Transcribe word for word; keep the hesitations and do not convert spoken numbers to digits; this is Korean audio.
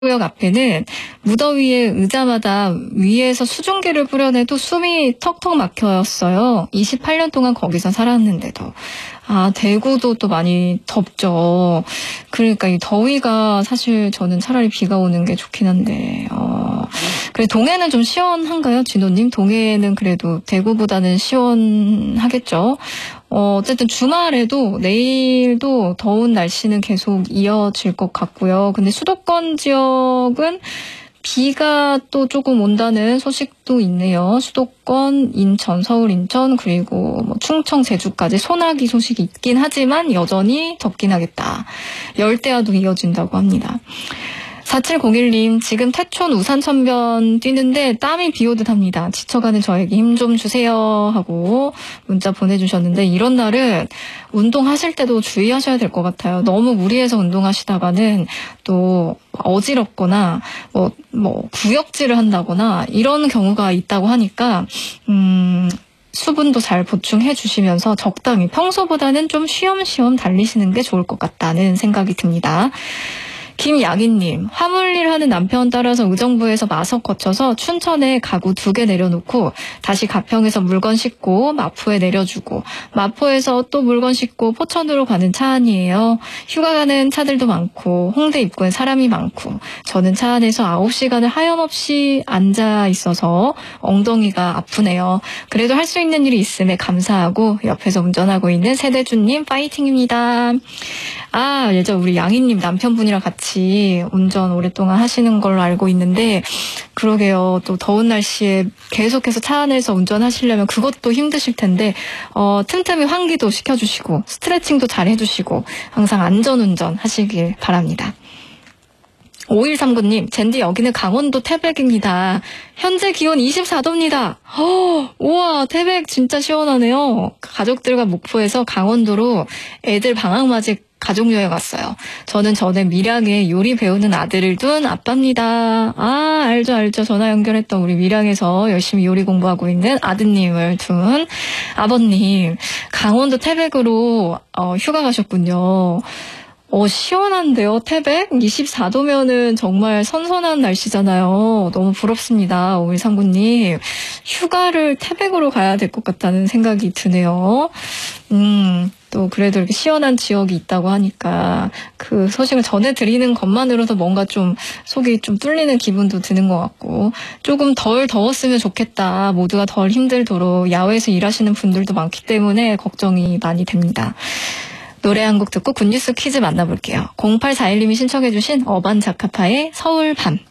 구역 앞에는 무더위에 의자마다 위에서 수증기를 뿌려내도 숨이 턱턱 막혀였어요. 이십팔 년 동안 거기서 살았는데도. 아, 대구도 또 많이 덥죠. 그러니까 이 더위가 사실 저는 차라리 비가 오는 게 좋긴 한데, 어, 그래, 동해는 좀 시원한가요, 진호님? 동해는 그래도 대구보다는 시원하겠죠? 어, 어쨌든 주말에도 내일도 더운 날씨는 계속 이어질 것 같고요. 근데 수도권 지역은 비가 또 조금 온다는 소식도 있네요. 수도권, 인천, 서울, 인천, 그리고 뭐 충청, 제주까지 소나기 소식이 있긴 하지만 여전히 덥긴 하겠다. 열대야도 이어진다고 합니다. 사칠공일 님, 지금 태촌 우산천변 뛰는데 땀이 비 오듯 합니다. 지쳐가는 저에게 힘 좀 주세요 하고 문자 보내주셨는데, 이런 날은 운동하실 때도 주의하셔야 될 것 같아요. 너무 무리해서 운동하시다가는 또 어지럽거나 뭐, 뭐 구역질을 한다거나 이런 경우가 있다고 하니까 음... 수분도 잘 보충해 주시면서 적당히 평소보다는 좀 쉬엄쉬엄 달리시는 게 좋을 것 같다는 생각이 듭니다. 김양희님, 화물일 하는 남편 따라서 의정부에서 마석 거쳐서 춘천에 가구 두 개 내려놓고 다시 가평에서 물건 싣고 마포에 내려주고 마포에서 또 물건 싣고 포천으로 가는 차 안이에요. 휴가 가는 차들도 많고 홍대 입구엔 사람이 많고 저는 차 안에서 아홉 시간을 하염없이 앉아 있어서 엉덩이가 아프네요. 그래도 할 수 있는 일이 있음에 감사하고 옆에서 운전하고 있는 세대주님 파이팅입니다. 아, 예전 우리 양희님 남편분이랑 같이 운전 오랫동안 하시는 걸로 알고 있는데, 그러게요. 또 더운 날씨에 계속해서 차 안에서 운전하시려면 그것도 힘드실 텐데, 어, 틈틈이 환기도 시켜주시고, 스트레칭도 잘 해주시고, 항상 안전운전 하시길 바랍니다. 오일삼구 님, 젠디 여기는 강원도 태백입니다. 현재 기온 이십사 도입니다. 허, 우와, 태백 진짜 시원하네요. 가족들과 목포에서 강원도로 애들 방학 맞이 가족여행 왔어요. 저는 전에 밀양에 요리 배우는 아들을 둔 아빠입니다. 아, 알죠, 알죠. 전화 연결했던 우리 밀양에서 열심히 요리 공부하고 있는 아드님을 둔 아버님. 강원도 태백으로 어, 휴가 가셨군요. 어, 시원한데요, 태백? 이십사 도면은 정말 선선한 날씨잖아요. 너무 부럽습니다, 오일삼구 님. 휴가를 태백으로 가야 될 것 같다는 생각이 드네요. 음, 또 그래도 이렇게 시원한 지역이 있다고 하니까 그 소식을 전해드리는 것만으로도 뭔가 좀 속이 좀 뚫리는 기분도 드는 것 같고, 조금 덜 더웠으면 좋겠다. 모두가 덜 힘들도록 야외에서 일하시는 분들도 많기 때문에 걱정이 많이 됩니다. 노래 한 곡 듣고 굿뉴스 퀴즈 만나볼게요. 공팔사일 님이 신청해 주신 어반자카파의 서울 밤.